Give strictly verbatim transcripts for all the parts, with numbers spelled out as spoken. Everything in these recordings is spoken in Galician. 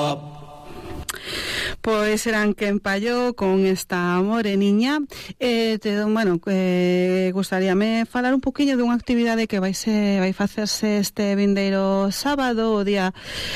Pois eran quen pallou con esta moreniña. eh, te, bueno, eh, gustaríame falar un poquinho dunha actividade que vai, se, vai facerse este vindeiro sábado, o día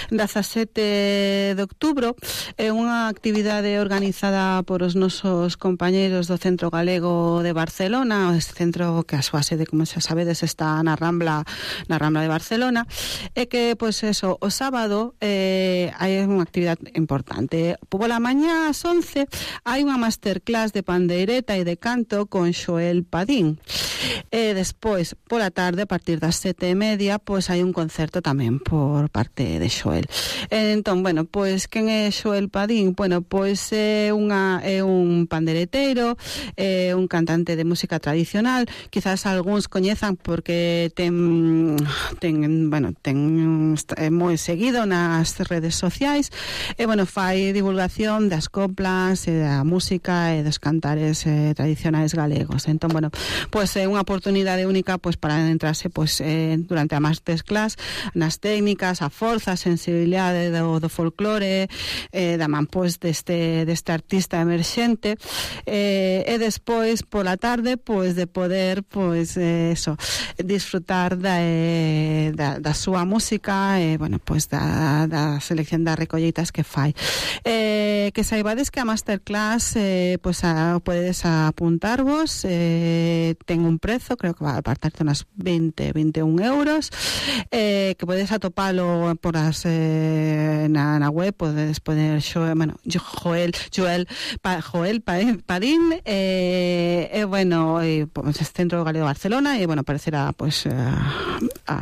dezasete de outubro. É unha actividade organizada por os nosos compañeiros do Centro Galego de Barcelona, este centro que a súa sede, como xa sabedes, está na Rambla, na Rambla de Barcelona, e que, pois eso, o sábado eh, hai unha actividade importante. Pola mañá ás once hai unha masterclass de pandeireta e de canto con Xoel Padín. E despois, pola tarde, a partir das sete e media, pois hai un concerto tamén por parte de Xoel. Entón, bueno, pois quen é Xoel Padín? Bueno, pois é unha é un pandeireteiro, é un cantante de música tradicional. Quizás algúns coñezan porque ten ten, bueno, ten é moi seguido nas redes sociais. E bueno, fai divulgación das coplas e da música e dos cantares eh, tradicionais galegos. Entón, bueno, pois é unha oportunidade única pois para entrarse pois eh, durante a masterclass nas técnicas, a forza, a sensibilidade do, do folclore, eh, da man pois deste deste artista emerxente, eh, e despois pola tarde pois de poder pois eh, eso, disfrutar da, eh, da da súa música e eh, bueno, pois da da selección das recolleitas que fai. Eh, que saibades que a masterclass eh, pues a, podedes apuntarvos, eh, ten un prezo, creo que va a partarte unas veinte, veintiún euros, eh, que podedes atopalo por as eh, na, na web, podedes poner Joel, bueno, Joel, Joel, pa, Joel Padín, eh, eh, bueno, eh, pues, Centro Galego de Barcelona, e bueno, aparecerá pues a, a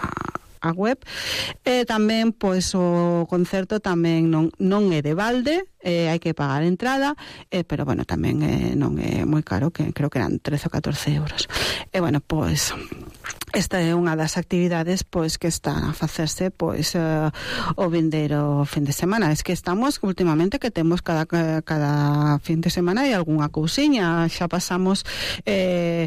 a web. E tamén, pois, o concerto tamén non, non é de balde, eh, hai que pagar a entrada, eh, pero, bueno, tamén eh, non é moi caro, que creo que eran trece ou catorce euros. E, bueno, pois, esta é unha das actividades, pois, que está a facerse, pois, eh, o vindeiro fin de semana. Es que estamos, últimamente, que temos cada, cada fin de semana hai algunha cousiña. Xa pasamos eh,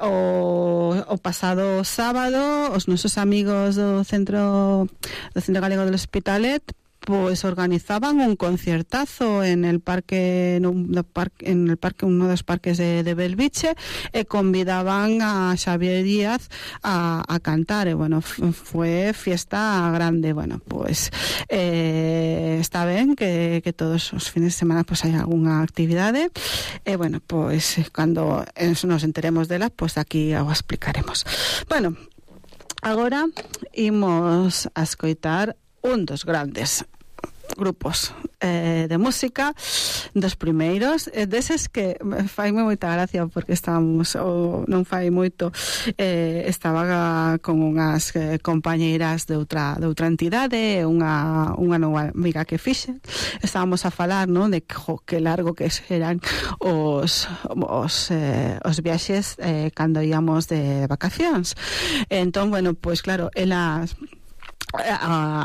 o, o pasado sábado, os nosos amigos do Centro do Centro Galego del Hospitalet pues organizaban un conciertazo en el parque en, un, de parque, en el parque uno dos parques de, de Belviche, e convidaban a Xavier Díaz a, a cantar, e bueno, f- fue fiesta grande. Bueno, pues eh, está ben que, que todos os fines de semana pues hai algunha actividade, e bueno, pues cando nos enteremos delas, pues aquí o explicaremos. Bueno, agora imos a escoitar un dos grandes grupos eh, de música, dos primeiros, eh, deses que faime moita gracia, porque estábamos, ou non fai moito, eh, estaba con unhas eh, compañeiras de outra, de outra entidade, unha, unha nova amiga que fixe, estábamos a falar, non, de jo, que largo que eran os os, eh, os viaxes eh, cando íamos de vacacións. Entón, bueno, pois pues, claro, elas a